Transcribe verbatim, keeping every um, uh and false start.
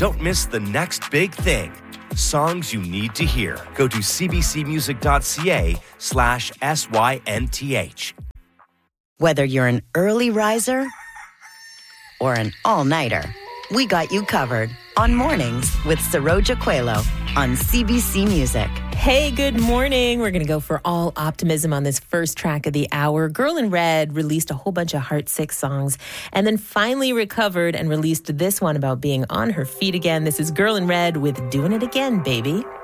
Don't miss the next big thing. Songs you need to hear. Go to cbcmusic.ca slash S-Y-N-T-H. Whether you're an early riser or an all-nighter, we got you covered on Mornings with Saroja Coelho on C B C Music. Hey, good morning. We're going to go for all optimism on this first track of the hour. Girl in Red released a whole bunch of heart-sick songs and then finally recovered and released this one about being on her feet again. This is Girl in Red with Doing It Again, Baby.